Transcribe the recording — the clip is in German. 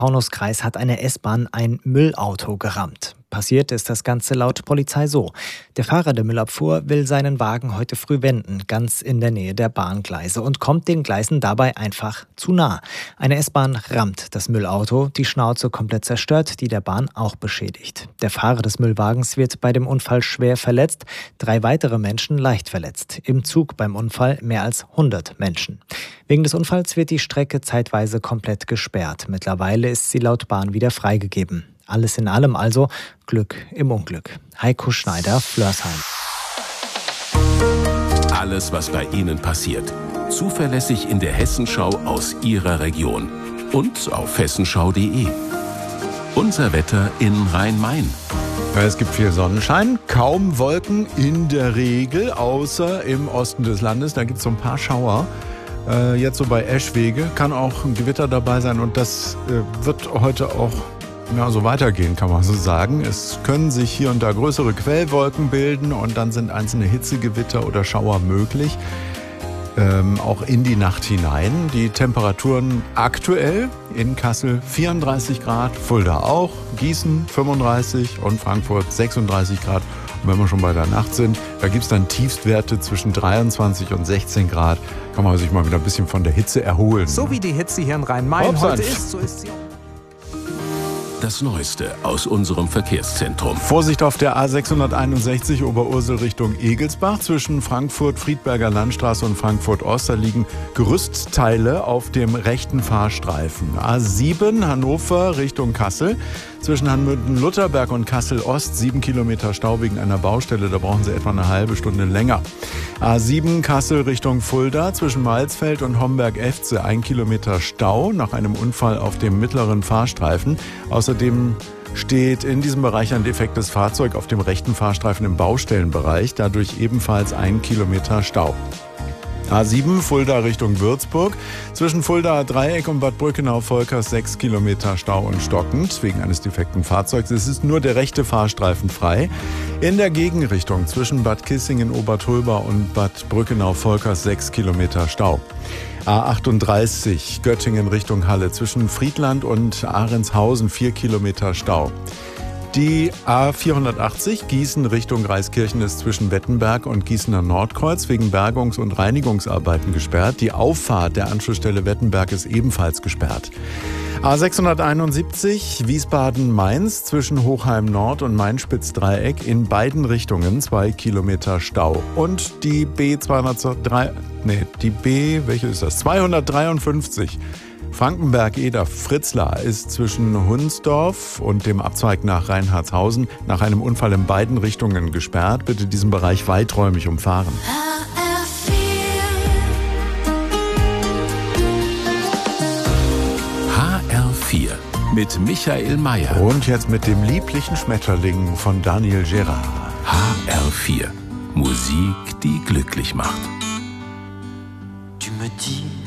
Taunuskreis hat eine S-Bahn ein Müllauto gerammt. Passiert ist das Ganze laut Polizei so: Der Fahrer der Müllabfuhr will seinen Wagen heute früh wenden, ganz in der Nähe der Bahngleise, und kommt den Gleisen dabei einfach zu nah. Eine S-Bahn rammt das Müllauto, die Schnauze komplett zerstört, die der Bahn auch beschädigt. Der Fahrer des Müllwagens wird bei dem Unfall schwer verletzt, 3 weitere Menschen leicht verletzt. Im Zug beim Unfall mehr als 100 Menschen. Wegen des Unfalls wird die Strecke zeitweise komplett gesperrt. Mittlerweile ist sie laut Bahn wieder freigegeben. Alles in allem also Glück im Unglück. Heiko Schneider, Flörsheim. Alles, was bei Ihnen passiert, zuverlässig in der Hessenschau aus Ihrer Region und auf hessenschau.de. Unser Wetter in Rhein-Main. Ja, es gibt viel Sonnenschein, kaum Wolken in der Regel, außer im Osten des Landes. Da gibt es so ein paar Schauer. Jetzt so bei Eschwege kann auch ein Gewitter dabei sein, und das wird heute auch so weitergehen, kann man so sagen. Es können sich hier und da größere Quellwolken bilden, und dann sind einzelne Hitzegewitter oder Schauer möglich, auch in die Nacht hinein. Die Temperaturen aktuell in Kassel 34 Grad, Fulda auch, Gießen 35 und Frankfurt 36 Grad. Und wenn wir schon bei der Nacht sind, da gibt es dann Tiefstwerte zwischen 23 und 16 Grad. Kann man sich mal wieder ein bisschen von der Hitze erholen. So wie die Hitze hier in Rhein-Main heute ist, so ist sie. Das Neueste aus unserem Verkehrszentrum. Vorsicht auf der A661 Oberursel Richtung Egelsbach zwischen Frankfurt-Friedberger Landstraße und Frankfurt-Ost. Da liegen Gerüstteile auf dem rechten Fahrstreifen. A7 Hannover Richtung Kassel zwischen Hanmünden-Lutherberg und Kassel-Ost 7 Kilometer Stau wegen einer Baustelle. Da brauchen Sie etwa eine halbe Stunde länger. A7 Kassel Richtung Fulda zwischen Malsfeld und Homberg-Efze 1 Kilometer Stau nach einem Unfall auf dem mittleren Fahrstreifen. Außerdem steht in diesem Bereich ein defektes Fahrzeug auf dem rechten Fahrstreifen im Baustellenbereich. Dadurch ebenfalls 1 Kilometer Stau. A7 Fulda Richtung Würzburg. Zwischen Fuldaer Dreieck und Bad Brückenau-Volkers 6 Kilometer Stau und stockend wegen eines defekten Fahrzeugs. Es ist nur der rechte Fahrstreifen frei. In der Gegenrichtung zwischen Bad Kissingen-Obertulba und Bad Brückenau-Volkers 6 Kilometer Stau. A38 Göttingen Richtung Halle zwischen Friedland und Ahrentshausen 4 Kilometer Stau. Die A480 Gießen Richtung Reiskirchen ist zwischen Wettenberg und Gießener Nordkreuz wegen Bergungs- und Reinigungsarbeiten gesperrt. Die Auffahrt der Anschlussstelle Wettenberg ist ebenfalls gesperrt. A671 Wiesbaden-Mainz zwischen Hochheim Nord und Main-Spitz-Dreieck in beiden Richtungen 2 Kilometer Stau. Und die welche ist das? 253 Frankenberg-Eder-Fritzlar ist zwischen Hunsdorf und dem Abzweig nach Reinhardshausen nach einem Unfall in beiden Richtungen gesperrt. Bitte diesen Bereich weiträumig umfahren. HR4 mit Michael Mayer. Und jetzt mit dem lieblichen Schmetterling von Daniel Gerard. HR4. Musik, die glücklich macht. Tu me dis